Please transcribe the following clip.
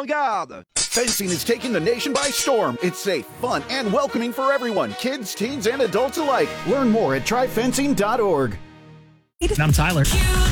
Regarde. Fencing is taking the nation by storm. It's safe, fun, and welcoming for everyone, kids, teens, and adults alike. Learn more at tryfencing.org. I'm Tyler.